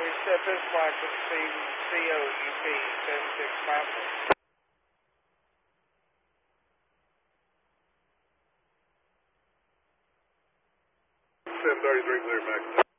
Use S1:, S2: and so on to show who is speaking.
S1: We set this flight with speed COUP 7654.
S2: 733 clear back.